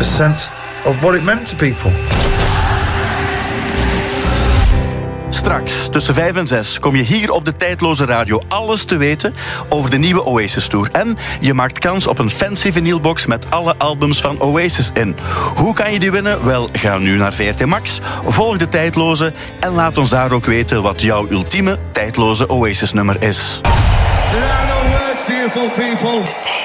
a sense of what it meant to people. Straks, tussen 5 en 6, kom je hier op de Tijdloze Radio alles te weten over de nieuwe Oasis Tour. En je maakt kans op een fancy vinylbox met alle albums van Oasis in. Hoe kan je die winnen? Wel, ga nu naar VRT Max, volg de Tijdloze en laat ons daar ook weten wat jouw ultieme Tijdloze Oasis-nummer is. There are no words, beautiful people.